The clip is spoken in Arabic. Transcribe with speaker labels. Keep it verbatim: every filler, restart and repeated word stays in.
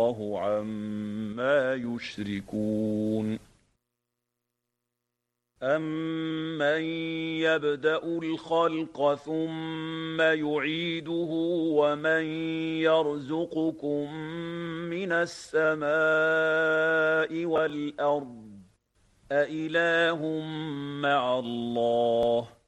Speaker 1: الله عما يشركون أَمَّن يَبْدَأُ الْخَلْقَ ثُمَّ يُعِيدُهُ وَمَن يَرْزُقُكُم مِّنَ السَّمَاءِ وَالْأَرْضِ أَإِلَٰهٌ مَّعَ اللَّهِ